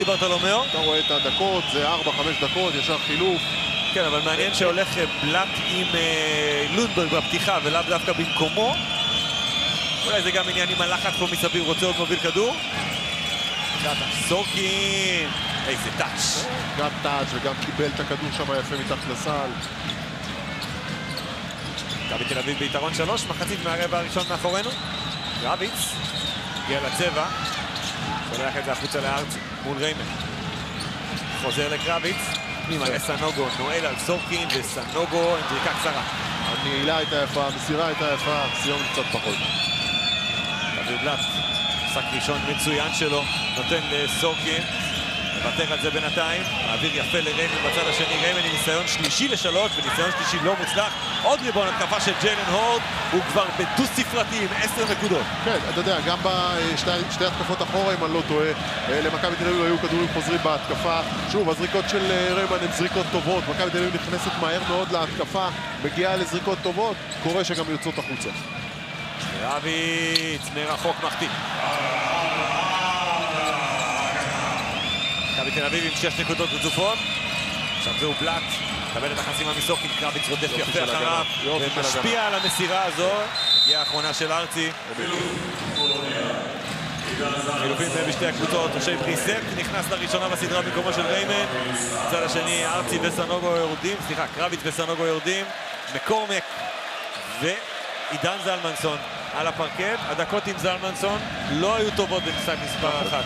ברטולומיאו. אתה רואה את הדקות, זה 4-5 דקות, ישר חילוף. כן, אבל מעניין שהולך בלאט עם לונדברג בפתיחה ולאו דווקא במקומו. אולי זה גם עניין עם הלחץ פה מסביב, רוצה עוד מוביל כדור. סורקין, איזה טאץ'. גם טאץ' וגם קיבל את הכדור שם יפה מתחת לסל. מכבי תל אביב ביתרון 3, מחצית מהרבע הראשון מאחורינו. רביץ, הגיע לצבע, שולח את זה החוצה לארצי, מול ריימן. חוזר לקרביץ, פנימה לסנוגו, נועל על סורקין, וסנוגו עם זריקה קצרה. הנעילה הייתה יפה, המסירה הייתה יפה, סיום קצת פחות. דוד בלאט, שק ראשון מצוין שלו, נותן לסורקין, מוותר על זה בינתיים, מעביר יפה לריימן בצד השני, ריימן עם ניסיון שלישי לשלוש, וניסיון שלישי לא מוצלח. עוד ריבון התקפה של ג'יילן הורד, הוא כבר בדו ספרתי עם 10 נקודות. כן, אתה יודע, גם בשתי התקפות אחורה, אם אני לא טועה, למכבי תל אביב היו כדורים חוזרים בהתקפה. שוב, הזריקות של ריימן הן זריקות טובות, מכבי תל אביב נכנסת מהר מאוד להתקפה, מגיעה לזריקות טובות, קורה שגם יוצאות החוצה. רביץ, מרחוק מחטיא. מכבי תל אביב עם 6 נקודות רצופות. עכשיו זהו בלאט, מקבל את החסימה מסורקין, קרביץ רודף יפה אחריו ומשפיע על המסירה הזו. הגיעה האחרונה של ארצי. חילופים בשתי הקבוצות, ראשי בריסט נכנס לראשונה בסדרה במקומו של ריימן. בצד השני ארצי וסנוגו יורדים, סליחה, קרביץ וסנוגו יורדים. מקורמק ועידן זלמנסון על הפרקט. הדקות עם זלמנסון לא היו טובות במשחק מספר 1.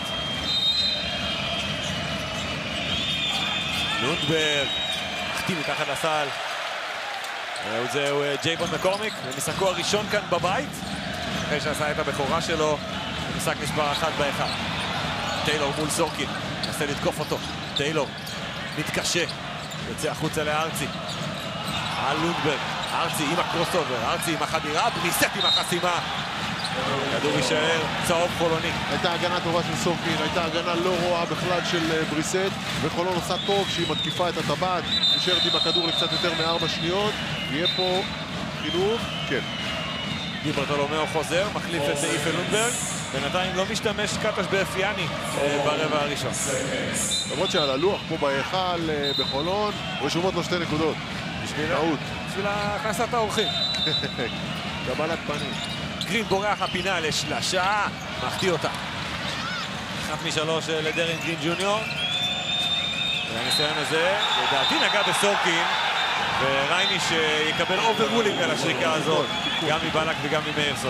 לונדברג, מחתים מתחת לסל. זהו ג'ייבון מקורמיק, במשחקו הראשון כאן בבית. אחרי שעשה את הבכורה שלו, במשחק מספר 1 באחד. טיילור מול סורקין, מנסה לתקוף אותו. טיילור מתקשה, יוצא החוצה לארצי. על לונדברג, ארצי עם הקרוסובר, ארצי עם החדירה, בריסט עם החסימה. כדור יישאר צהוב חולוני. הייתה הגנה טובה של סורקין, הייתה הגנה לא רואה בכלל של בריסט, וחולון עושה טוב שהיא מתקיפה את הטבעת, נשארת עם הכדור לקצת יותר מ4 שניות. יהיה פה חילוף, כן. ברטולומיאו חוזר, מחליף את איפה לונדברג, בינתיים לא משתמש קטש באפיאני ברבע הראשון. למרות שעל הלוח פה בהיכל בחולון, רשומות לו 2 נקודות. בשביל הכנסת האורחים. קבלת פנים. גרין בורח הפינה לשלשה, מחטיא אותה. 1 מ-3 לדרן גרין ג'וניור. והניסיון הזה, לדעתי נגע בסורקין, ורייניש יקבל אובררולינג על השריקה הזאת, גם מבלק וגם ממאירסון.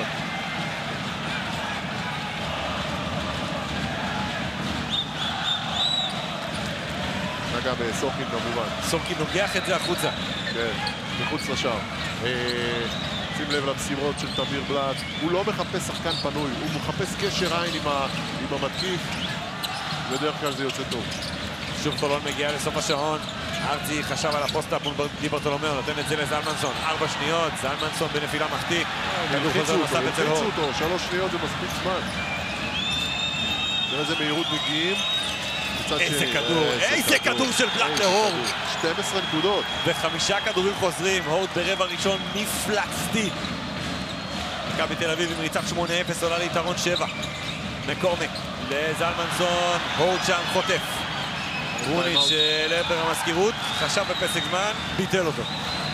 נגע בסורקין כמובן. סורקין נוגח את זה החוצה. כן, מחוץ לשער. שים לב למסירות של תמיר בלאט, הוא לא מחפש שחקן פנוי, הוא מחפש קשר עין עם המתקיף, בדרך כלל זה יוצא טוב. שוב חולון מגיע לסוף השעון, ארצי חשב על הפוסט-אפ מול ברטולומיאו, נותן את זה לזלמנסון, 4 שניות, זלמנסון בנפילה מחטיא, כדור חוזר נוסף אצל הורד. 3 שניות זה מספיק זמן. תראה איזה מהירות מגיעים. איזה כדור, איזה כדור של בלאט להורד. 12 נקודות. ו5 כדורים חוזרים, הורד ברבע ראשון מפלצתי. מכבי תל אביב עם ריצת 8-0 עולה ליתרון 7. מקורמק לזלמנסון, הורד שם חוטף. רוניץ' לעבר המזכירות, חשב בפסק זמן, ביטל אותו.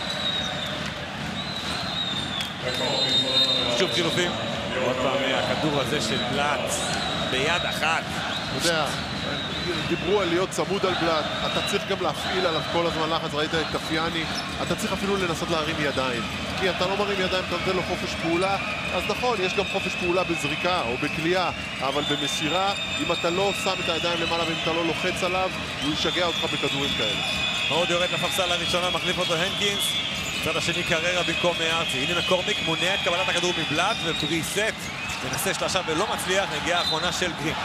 שוב חילופים. עוד פעם הכדור הזה של בלאט ביד אחת. אתה יודע, דיברו על להיות צמוד על בלאט, אתה צריך גם להפעיל עליו כל הזמן לחץ, ראית את אפיאני, אתה צריך אפילו לנסות להרים ידיים, כי אתה לא מרים ידיים, אתה נותן לו חופש פעולה, אז נכון, יש גם חופש פעולה בזריקה או בקליעה, אבל במסירה, אם אתה לא שם את הידיים למעלה ואם אתה לא לוחץ עליו, הוא ישגע אותך בכדורים כאלה. הורד יורד לפסל הראשונה, מחליף אותו הנקינס, צד השני קררה במקום ארצי. הנה מקורמיק מונע את קבלת הכדור מבלאט, ובריסט מנסה שלשה ולא מצליח, נגיעה האחרונה של גרין.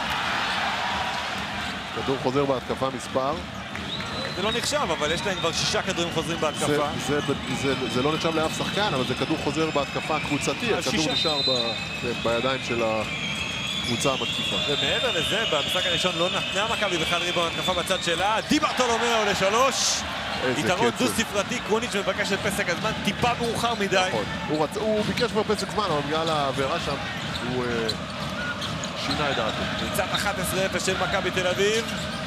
כדור חוזר בהתקפה מספר. זה לא נחשב, אבל יש להם כבר 6 כדורים חוזרים בהתקפה. זה לא נחשב לאף שחקן, אבל זה כדור חוזר בהתקפה קבוצתי. הכדור נשאר בידיים של הקבוצה המתקיפה. ומעבר לזה, במשחק הראשון לא נתנה מכבי בכלל ריבון התקפה בצד שלה. די ברטולומיאו ל3. יתרון דו ספרתי, קרוניץ' מבקש את פסק הזמן, טיפה מאוחר מדי. נכון, הוא ביקש כבר פסק זמן, אבל בגלל העבירה שם, הוא שינה את דעתו. ניצח 11-0 של מכבי תל אביב.